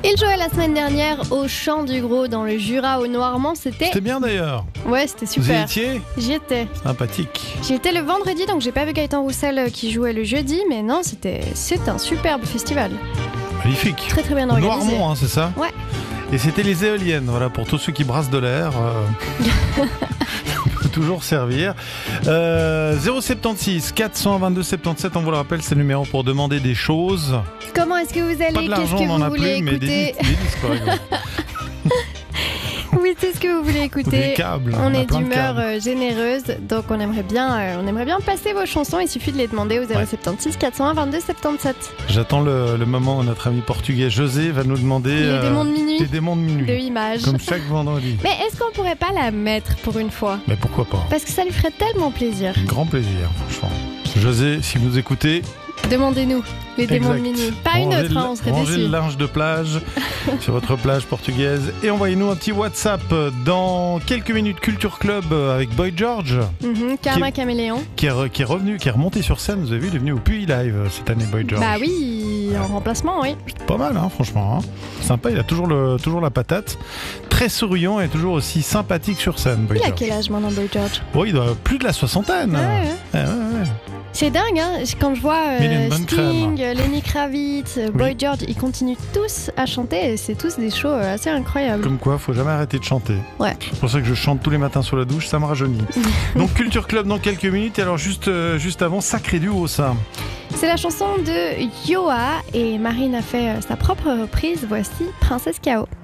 Il jouait la semaine dernière au Chant du Gros dans le Jura au Noirmont. C'était bien d'ailleurs. Ouais, c'était super. Vous y étiez ? J'y étais. Sympathique. J'y étais le vendredi, donc j'ai pas vu Gaëtan Roussel qui jouait le jeudi, mais non, c'est un superbe festival. Magnifique. Très très bien organisé. Noirmont, hein, c'est ça ? Ouais. Et c'était les éoliennes, voilà, pour tous ceux qui brassent de l'air. Ça peut toujours servir. 076 422 77, on vous le rappelle, c'est le numéro pour demander des choses. Comment est-ce que vous allez ? Pas de l'argent, on en a plus, mais des disques, par exemple. Oui, c'est ce que vous voulez écouter. Des câbles. On est d'humeur généreuse, donc on aimerait bien passer vos chansons. Il suffit de les demander au 076 401 22 77. J'attends le moment où notre ami portugais José va nous demander les démons de minuit. Les démons de minuit. De Images. Comme chaque vendredi. Mais est-ce qu'on pourrait pas la mettre pour une fois ? Mais pourquoi pas ? Parce que ça lui ferait tellement plaisir. Grand plaisir, franchement. José, si vous écoutez, demandez-nous les démons de minuit. Pas une autre, on serait rangez déçus. le linge de plage sur votre plage portugaise et envoyez-nous un petit WhatsApp. Dans quelques minutes, Culture Club avec Boy George. Karma Caméléon. Qui est revenu, qui est remonté sur scène. Vous avez vu, il est venu au Puy Live cette année, Boy George. Bah oui, en remplacement, oui. C'est pas mal, hein, franchement. Hein. Sympa, il a toujours la patate. Très souriant et toujours aussi sympathique sur scène, Boy George. Il a quel âge maintenant, Boy George ? Oh, il doit plus de la soixantaine. Ouais. C'est dingue, hein, quand je vois Sting, Lenny Kravitz, Boy George, ils continuent tous à chanter et c'est tous des shows assez incroyables. Comme quoi, faut jamais arrêter de chanter. Ouais. C'est pour ça que je chante tous les matins sous la douche, ça me rajeunit. Donc Culture Club dans quelques minutes, et alors juste avant, sacré duo ça. C'est la chanson de Yoa et Marine a fait sa propre reprise, voici Princesse K.O.